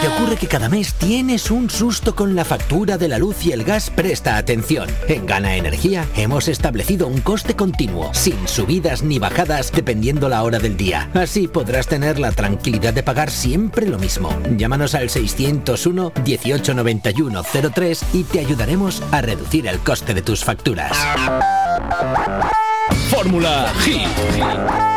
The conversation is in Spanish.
ocurre que cada mes tienes un susto con la factura de la luz y el gas? Presta atención. En Gana Energía hemos establecido un coste continuo, sin subidas ni bajadas dependiendo la hora del día. Así podrás tener la tranquilidad de pagar siempre lo mismo. Llámanos al 601 18 91 03 y te ayudaremos a reducir el coste de tus facturas. Fórmula Hit.